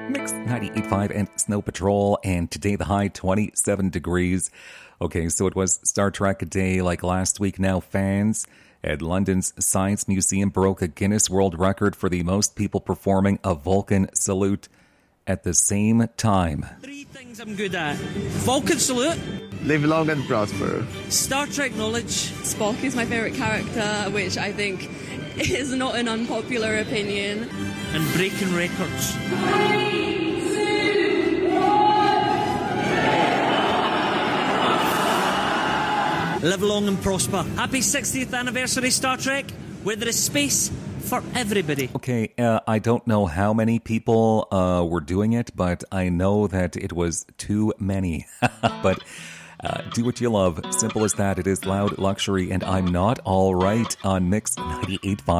Mix 98.5 and Snow Patrol, and today the high 27 degrees. Okay, so it was Star Trek Day like last week now, fans. At London's Science Museum broke a Guinness World Record for the most people performing a Vulcan salute at the same time. 3 things I'm good at. Vulcan salute. Live long and prosper. Star Trek knowledge. Spock is my favourite character, which I think is not an unpopular opinion. And breaking records. Live long and prosper. Happy 60th anniversary, Star Trek, where there is space for everybody. Okay, I don't know how many people were doing it, but I know that it was too many. But do what you love. Simple as that. It is Loud Luxury, and I'm Not All Right on Mix 98.5.